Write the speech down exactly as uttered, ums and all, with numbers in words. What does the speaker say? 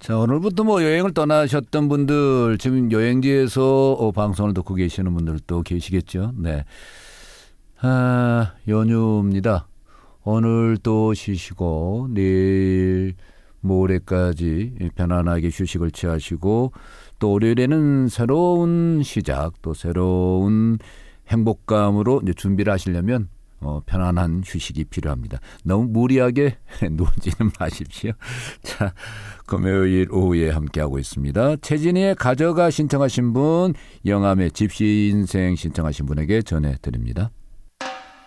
자, 오늘부터 뭐 여행을 떠나셨던 분들, 지금 여행지에서 어, 방송을 듣고 계시는 분들도 계시겠죠. 네. 아, 연휴입니다. 오늘 또 쉬시고, 내일 모레까지 편안하게 휴식을 취하시고, 또 월요일에는 새로운 시작, 또 새로운 행복감으로 이제 준비를 하시려면 어, 편안한 휴식이 필요합니다. 너무 무리하게 누우지는 마십시오. 자, 금요일 오후에 함께하고 있습니다. 최진희의 가져가 신청하신 분, 영암의 집시 인생 신청하신 분에게 전해드립니다.